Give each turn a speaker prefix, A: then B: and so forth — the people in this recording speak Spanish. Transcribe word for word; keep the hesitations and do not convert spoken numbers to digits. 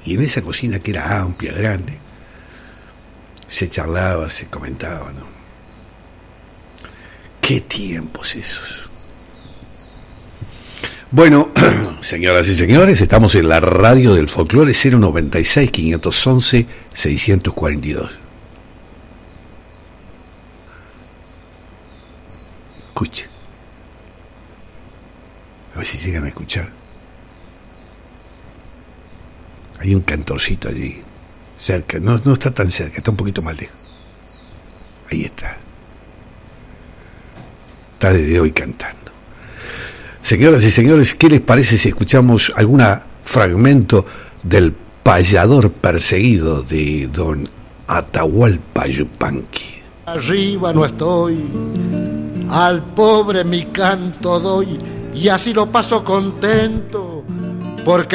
A: Y en esa cocina que era amplia, grande, se charlaba, se comentaba, ¿no? Qué tiempos esos. Bueno, señoras y señores, estamos en la radio del folclore. Cero noventa y seis, quinientos once, seiscientos cuarenta y dos. Escuche. A ver si llegan a escuchar. Hay un cantorcito allí, cerca. No, no está tan cerca, está un poquito más lejos. Ahí está. Está desde hoy cantando. Señoras y señores, ¿qué les parece si escuchamos algún fragmento del payador perseguido de don Atahualpa Yupanqui?
B: Arriba no estoy, al pobre mi canto doy, y así lo paso contento, porque